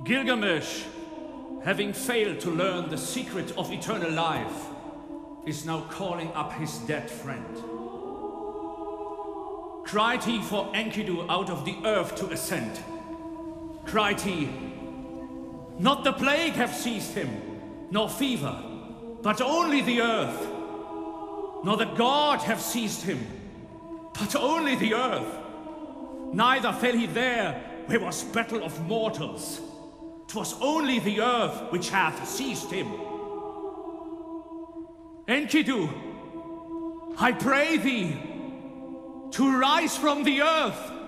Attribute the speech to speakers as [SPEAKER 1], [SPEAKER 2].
[SPEAKER 1] Gilgamesh, having failed to learn the secret of eternal life, is now calling up his dead friend. Cried he for Enkidu out of the earth to ascend. Cried he, not the plague have seized him, nor fever, but only the earth. Nor the god have seized him, but only the earth. Neither fell he there where was battle of mortals. 'Twas only the earth which hath seized him. Enkidu, I pray thee, to rise from the earth